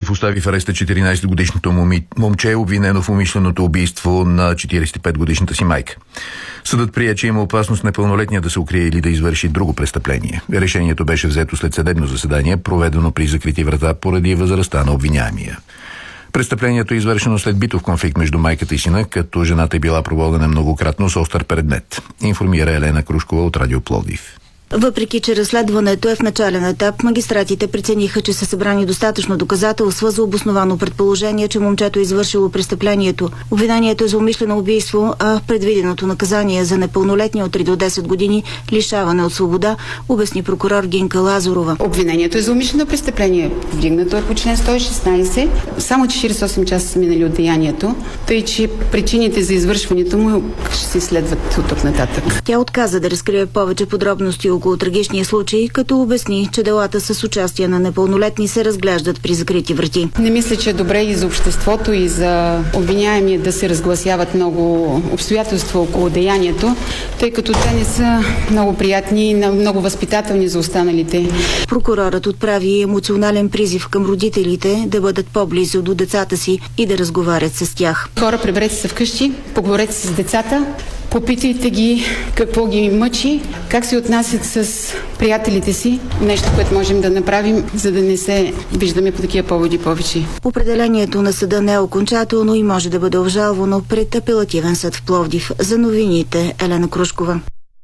Пловдив остави в ареста 14-годишното момче, обвинено в умишленото убийство на 45-годишната си майка. Съдът прие, че има опасност непълнолетния да се укрие или да извърши друго престъпление. Решението беше взето след съдебно заседание, проведено при закрити врата поради възрастта на обвиняемия. Престъплението е извършено след битов конфликт между майката и сина, като жената е била проводена многократно с остър предмет. Информира Елена Крушкова от Радио Пловдив. Въпреки че разследването е в начален етап, магистратите прецениха, че са събрани достатъчно доказателства за обосновано предположение, че момчето е извършило престъплението. Обвинението е за умишлено убийство, а предвиденото наказание за непълнолетни от 3 до 10 години лишаване от свобода, обясни прокурор Гинка Лазарова. Обвинението е за умишлено престъпление. Вдигнато е по член 116. Само 48 часа са минали от деянието, тъй че причините за извършването му ще се изследват от тук нататък. Тя отказа да разкрие повече подробности около трагичния случай, като обясни, че делата с участие на непълнолетни се разглеждат при закрити врати. Не мисля, че е добре и за обществото, и за обвиняемия да се разгласяват много обстоятелства около деянието, тъй като те не са много приятни и много възпитателни за останалите. Прокурорът отправи емоционален призив към родителите да бъдат по-близо до децата си и да разговарят с тях. Хора, приберете се вкъщи, поговорете с децата, попитайте ги какво ги мъчи, как се отнасят с приятелите си, нещо, което можем да направим, за да не се виждаме по такива поводи повече. Определението на съда не е окончателно и може да бъде обжалвано пред апелативен съд в Пловдив. За новините Елена Крушкова.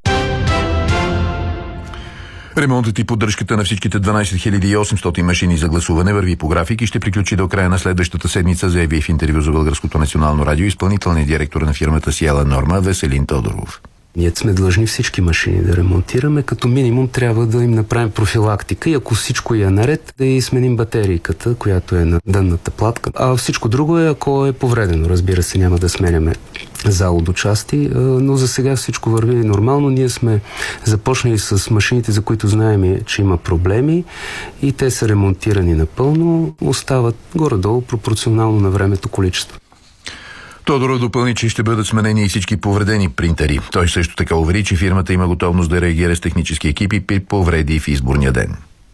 Ремонтът и поддръжката на всичките 12 800 машини за гласуване върви по график и ще приключи до края на следващата седмица, заяви в интервю за Българското национално радио изпълнителният директор на фирмата Сиела Норма Веселин Тодоров. Ние сме длъжни всички машини да ремонтираме. Като минимум трябва да им направим профилактика и ако всичко е наред, да и сменим батерийката, която е на дънната платка. А всичко друго е, ако е повредено. Разбира се, няма да сменяме залу части, но за сега всичко върви нормално. Ние сме започнали с машините, за които знаем, че има проблеми и те са ремонтирани напълно. Остават горе-долу пропорционално на времето количество. Тодоров допълни, че ще бъдат сменени и всички повредени принтери. Той също така увери, че фирмата има готовност да реагира с технически екипи при повреди в изборния ден.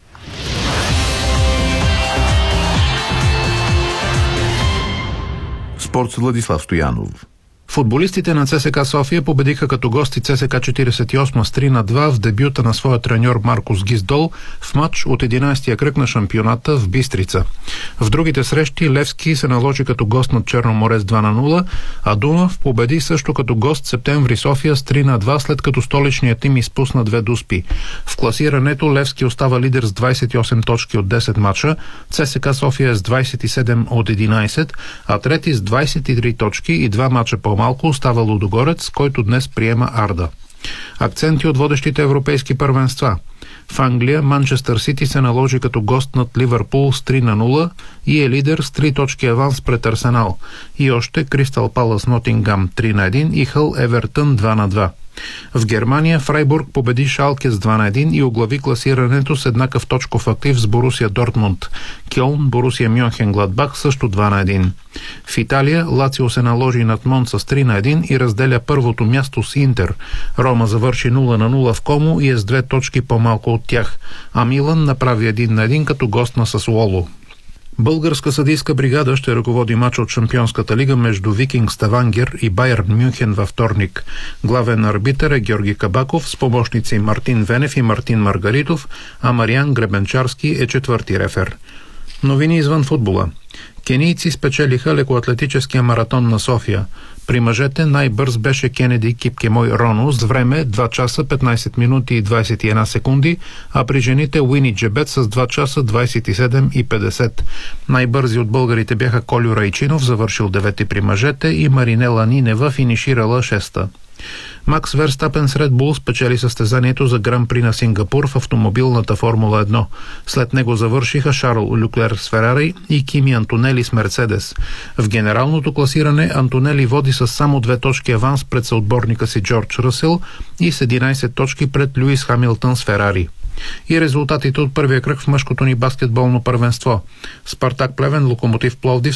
Спорт с Владислав Стоянов. Футболистите на ЦСКА София победиха като гости ЦСКА 48 с 3-2 в дебюта на своя треньор Маркус Гиздол в матч от 11-я кръг на шампионата в Бистрица. В другите срещи Левски се наложи като гост над Черно море с 2-0, а Дунав победи също като гост Септември София с 3-2, след като столичният тим изпусна 2 дуспи. В класирането Левски остава лидер с 28 точки от 10 мача, ЦСКА София е с 27 от 11, а трети с 23 точки и 2 мача по-малко остава Лудогорец, който днес приема Арда. Акценти от водещите европейски първенства. В Англия Манчестър Сити се наложи като гост над Ливърпул с 3-0 и е лидер с 3 точки аванс пред Арсенал. И още Кристал Палас Нотингам 3-1 и Хъл Евертън 2-2. В Германия Фрайбург победи Шалке с 2-1 и оглави класирането с еднакъв точков актив с Борусия Дортмунд. Кьолн, Борусия Мюнхен-Гладбах също 2-1. В Италия Лацио се наложи над Монт с 3-1 и разделя първото място с Интер. Рома завърши 0-0 в Комо и е с 2 точки по-малко от тях, а Милан направи 1-1 като гост на Сасуоло. Българска съдийска бригада ще ръководи матча от Шампионската лига между Викинг Ставангер и Байерн Мюнхен във вторник. Главен арбитър е Георги Кабаков с помощници Мартин Венев и Мартин Маргаритов, а Мариан Гребенчарски е четвърти рефер. Новини извън футбола. Кенийци спечелиха лекоатлетическия маратон на София. При мъжете най-бърз беше Кенеди Кипкемой Роно с време 2 часа 15 минути и 21 секунди, а при жените Уини Джебет с 2 часа 27 и 50. Най-бързи от българите бяха Колю Райчинов, завършил 9 при мъжете, и Маринела Нинева, финиширала 6-та. Макс Верстапен с Red Bull спечели състезанието за Гран-при на Сингапур в автомобилната Формула 1. След него завършиха Шарл Люклер с Ферари и Кими Антонели с Мерцедес. В генералното класиране Антонели води с само 2 точки аванс пред съотборника си Джордж Ръсел и с 11 точки пред Люис Хамилтън с Ферари. И резултатите от първия кръг в мъжкото ни баскетболно първенство. Спартак Плевен Локомотив Пловдив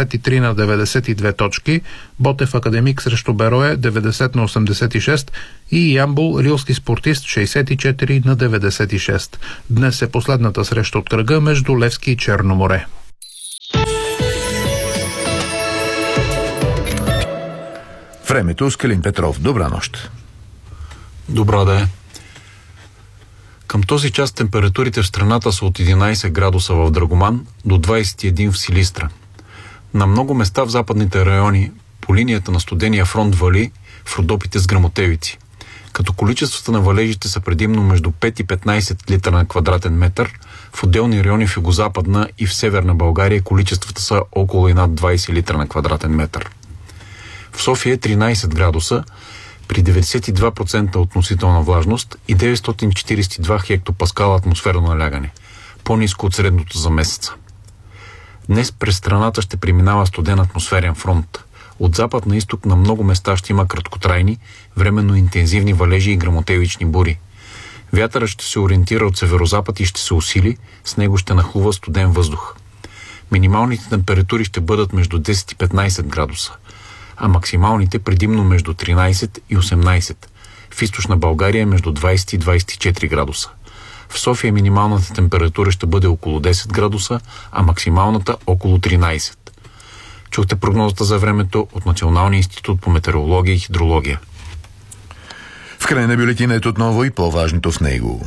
73-92 точки, Ботев Академик срещу Берое 90-86 и Ямбол Рилски спортист 64-96. Днес е последната среща от кръга между Левски и Черно море. Времето с Калин Петров. Добра нощ. Добра да е. Към този час температурите в страната са от 11 градуса в Драгоман до 21 в Силистра. На много места в западните райони по линията на студения фронт вали в Родопите с гръмотевици. Като количествата на валежите са предимно между 5 и 15 литра на квадратен метър, в отделни райони в югозападна и в северна България количествата са около и над 20 литра на квадратен метър. В София е 13 градуса, при 92% относителна влажност и 942 хектопаскала атмосферно налягане, по-ниско от средното за месеца. Днес през страната ще преминава студен атмосферен фронт. От запад на изток на много места ще има краткотрайни, временно интензивни валежи и гръмотевични бури. Вятърът ще се ориентира от северозапад и ще се усили, с него ще нахлува студен въздух. Минималните температури ще бъдат между 10 и 15 градуса, а максималните предимно между 13 и 18. В източна България между 20 и 24 градуса. В София минималната температура ще бъде около 10 градуса, а максималната около 13. Чухте прогнозата за времето от Националния институт по метеорология и хидрология. В край на бюлетина отново и по-важното в него.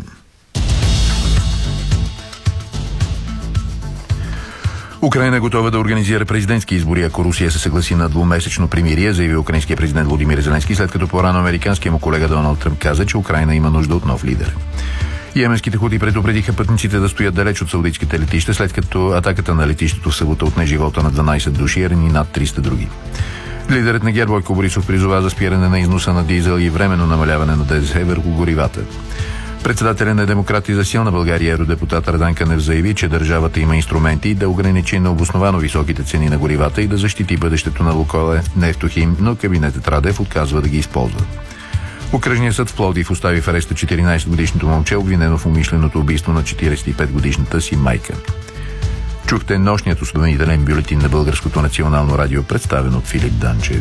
Украйна е готова да организира президентски избори, ако Русия се съгласи на двумесечно примирие, заяви украинския президент Владимир Зеленски, след като по-рано американският му колега Доналд Тръмп каза, че Украйна има нужда от нов лидер. Йеменските хути предупредиха пътниците да стоят далеч от саудитските летища, след като атаката на летището в събота отне живота на 12 души и рани над 300 други. Лидерът на ГЕРБ Бойко Борисов призова за спиране на износа на дизел и временно намаляване на ДДС върху горивата. Председателят на Демократи за силна България, евродепутат Радан Кънев, заяви, че държавата има инструменти да ограничи необосновано високите цени на горивата и да защити бъдещето на Лукойл, Нефтохим, но кабинетът Радев отказва да ги използва. Окръжният съд в Пловдив остави в ареста 14-годишното момче, обвинено в умишленото убийство на 45-годишната си майка. Чухте нощният осведомителен бюлетин на Българското национално радио, представен от Филип Данчев.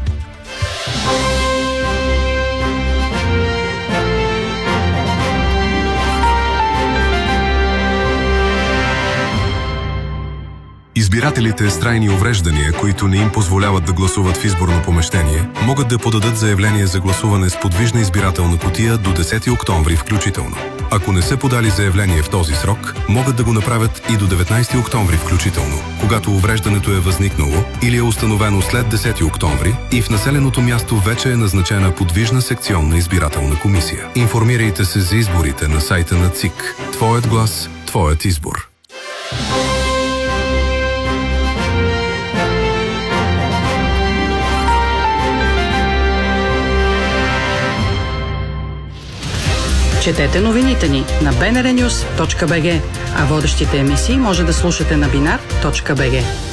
Избирателите с трайни увреждания, които не им позволяват да гласуват в изборно помещение, могат да подадат заявление за гласуване с подвижна избирателна кутия до 10 октомври включително. Ако не са подали заявление в този срок, могат да го направят и до 19 октомври включително, когато увреждането е възникнало или е установено след 10 октомври и в населеното място вече е назначена подвижна секционна избирателна комисия. Информирайте се за изборите на сайта на ЦИК. Твоят глас, твоят избор. Четете новините ни на bnrnews.bg, а водещите емисии може да слушате на binar.bg.